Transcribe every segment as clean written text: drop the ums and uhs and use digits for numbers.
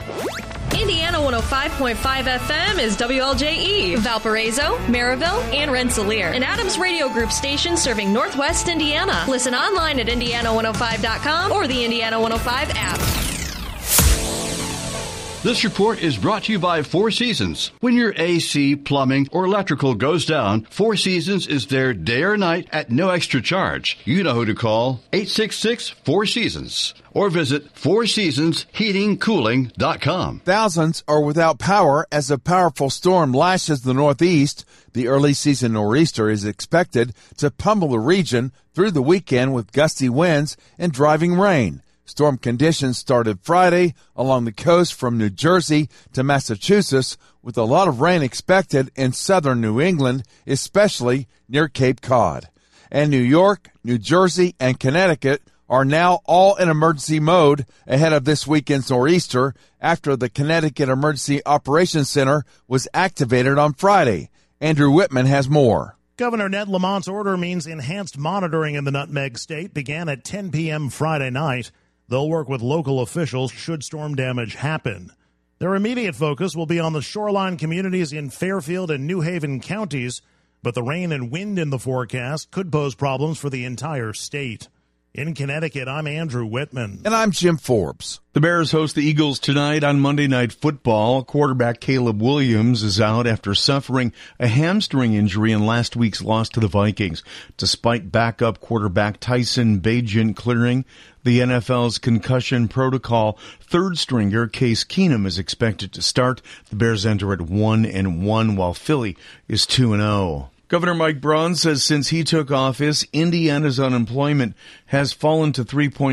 Indiana 105.5 FM is WLJE, Valparaiso, Maryville, and Rensselaer, an Adams Radio Group station serving Northwest Indiana. Listen online at Indiana105.com or the Indiana 105 app. This report is brought to you by Four Seasons. When your AC, plumbing, or electrical goes down, Four Seasons is there day or night at no extra charge. You know who to call, 866-4SEASONS. Or visit fourseasonsheatingcooling.com. Thousands are without power as a powerful storm lashes the Northeast. The early season nor'easter is expected to pummel the region through the weekend with gusty winds and driving rain. Storm conditions started Friday along the coast from New Jersey to Massachusetts, with a lot of rain expected in southern New England, especially near Cape Cod. And New York, New Jersey, and Connecticut are now all in emergency mode ahead of this weekend's nor'easter after the Connecticut Emergency Operations Center was activated on Friday. Andrew Whitman has more. Governor Ned Lamont's order means enhanced monitoring in the Nutmeg State began at 10 p.m. Friday night. They'll work with local officials should storm damage happen. Their immediate focus will be on the shoreline communities in Fairfield and New Haven counties, but the rain and wind in the forecast could pose problems for the entire state. In Connecticut, I'm Andrew Whitman. And I'm Jim Forbes. The Bears host the Eagles tonight on Monday Night Football. Quarterback Caleb Williams is out after suffering a hamstring injury in last week's loss to the Vikings. Despite backup quarterback Tyson Bagent clearing the NFL's concussion protocol, third stringer Case Keenum is expected to start. The Bears enter at 1-1, while Philly is 2-0. Governor Mike Braun says since he took office, Indiana's unemployment has fallen to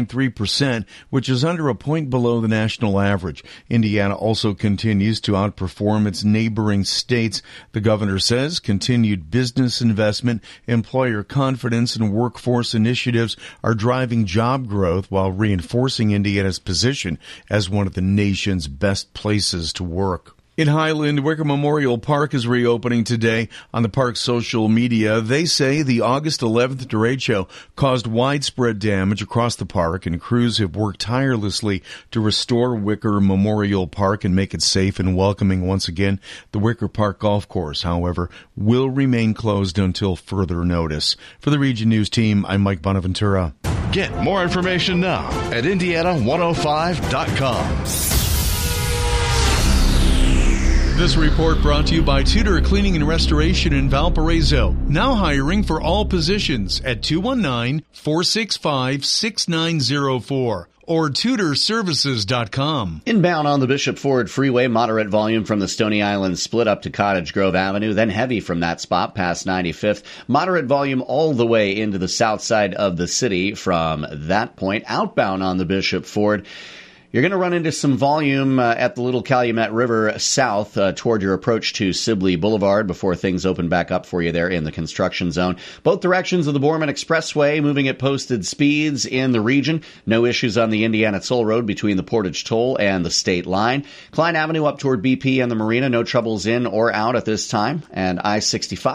3.3%, which is under a point below the national average. Indiana also continues to outperform its neighboring states. The governor says continued business investment, employer confidence, and workforce initiatives are driving job growth while reinforcing Indiana's position as one of the nation's best places to work. In Highland, Wicker Memorial Park is reopening today. On the park's social media, they say the August 11th derecho caused widespread damage across the park, and crews have worked tirelessly to restore Wicker Memorial Park and make it safe and welcoming once again. The Wicker Park Golf Course, however, will remain closed until further notice. For the Region News team, I'm Mike Bonaventura. Get more information now at Indiana105.com. This report brought to you by Tudor Cleaning and Restoration in Valparaiso. Now hiring for all positions at 219-465-6904 or TudorServices.com. Inbound on the Bishop Ford Freeway, moderate volume from the Stony Island split up to Cottage Grove Avenue, then heavy from that spot past 95th. Moderate volume all the way into the south side of the city from that point. Outbound on the Bishop Ford, you're going to run into some volume at the Little Calumet River south toward your approach to Sibley Boulevard before things open back up for you there in the construction zone. Both directions of the Borman Expressway moving at posted speeds in the region. No issues on the Indiana Toll Road between the Portage Toll and the state line. Klein Avenue up toward BP and the Marina. No troubles in or out at this time. And I-65